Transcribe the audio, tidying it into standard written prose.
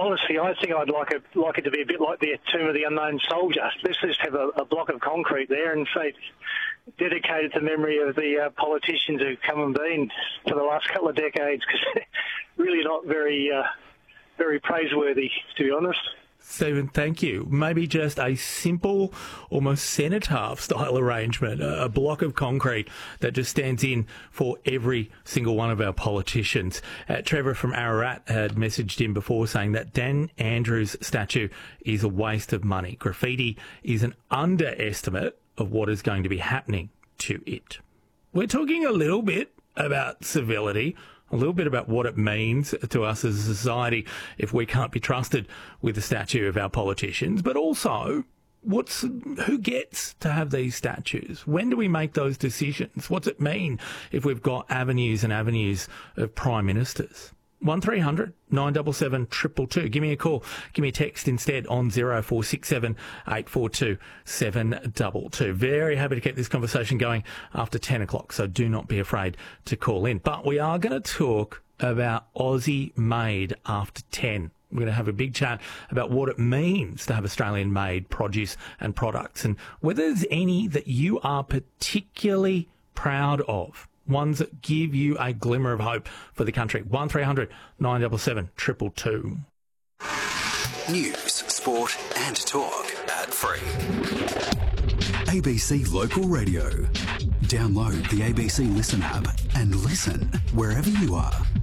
honestly, I think I'd like it to be a bit like the Tomb of the Unknown Soldier. Let's just have a block of concrete there and say, dedicated to memory of the politicians who've come and been for the last couple of decades, because they're really not very praiseworthy, to be honest. Stephen, thank you. Maybe just a simple, almost cenotaph-style arrangement, a block of concrete that just stands in for every single one of our politicians. Trevor from Ararat had messaged in before saying that Dan Andrews' statue is a waste of money. Graffiti is an underestimate of what is going to be happening to it. We're talking a little bit about civility, a little bit about what it means to us as a society if we can't be trusted with the statue of our politicians, but also who gets to have these statues? When do we make those decisions? What's it mean if we've got avenues and avenues of prime ministers? 1300 977 222. Give me a call. Give me a text instead on 0467 842 722. Very happy to keep this conversation going after 10 o'clock, so do not be afraid to call in. But we are going to talk about Aussie-made after 10. We're going to have a big chat about what it means to have Australian-made produce and products and whether there's any that you are particularly proud of. Ones that give you a glimmer of hope for the country. 1300 977 222. News, sport and talk. Ad-free. ABC Local Radio. Download the ABC Listen app and listen wherever you are.